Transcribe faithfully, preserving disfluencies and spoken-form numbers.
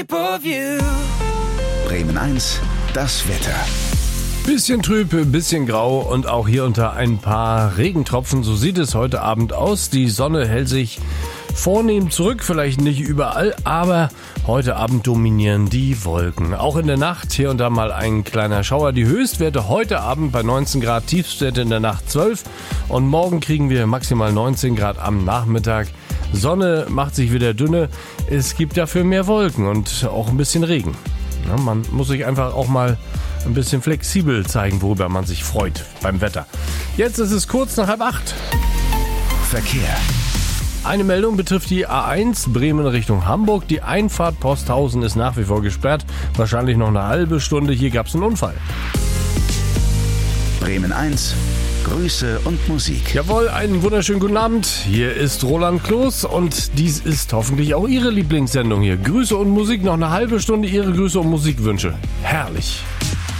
Bremen eins, das Wetter. Bisschen trüb, bisschen grau und auch hier unter ein paar Regentropfen. So sieht es heute Abend aus. Die Sonne hält sich vornehm zurück, vielleicht nicht überall, aber heute Abend dominieren die Wolken. Auch in der Nacht hier und da mal ein kleiner Schauer. Die Höchstwerte heute Abend bei neunzehn Grad, Tiefstwerte in der Nacht zwölf. Und morgen kriegen wir maximal neunzehn Grad am Nachmittag. Sonne macht sich wieder dünne. Es gibt dafür mehr Wolken und auch ein bisschen Regen. Ja, man muss sich einfach auch mal ein bisschen flexibel zeigen, worüber man sich freut beim Wetter. Jetzt ist es kurz nach halb acht. Verkehr. Eine Meldung betrifft die A eins Bremen Richtung Hamburg. Die Einfahrt Posthausen ist nach wie vor gesperrt. Wahrscheinlich noch eine halbe Stunde. Hier gab es einen Unfall. Bremen eins, Grüße und Musik. Jawohl, einen wunderschönen guten Abend. Hier ist Roland Kloß und dies ist hoffentlich auch Ihre Lieblingssendung hier. Grüße und Musik, noch eine halbe Stunde Ihre Grüße und Musikwünsche. Herrlich.